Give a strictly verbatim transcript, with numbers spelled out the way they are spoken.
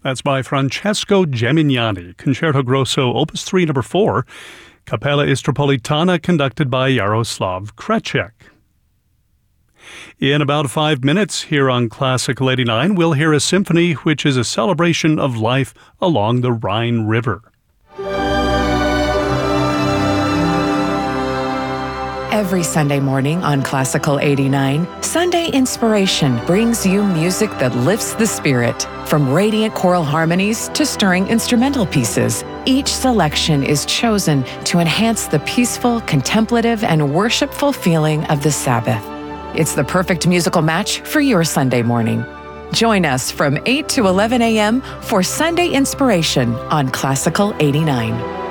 That's by Francesco Gemignani, Concerto Grosso, Opus three, number four, Capella Istropolitana, conducted by Yaroslav Krecek. In about five minutes, here on Classical eighty-nine, we'll hear a symphony which is a celebration of life along the Rhine River. Every Sunday morning on Classical eighty-nine, Sunday Inspiration brings you music that lifts the spirit. From radiant choral harmonies to stirring instrumental pieces, each selection is chosen to enhance the peaceful, contemplative, and worshipful feeling of the Sabbath. It's the perfect musical match for your Sunday morning. Join us from eight to eleven a.m. for Sunday Inspiration on Classical eighty-nine.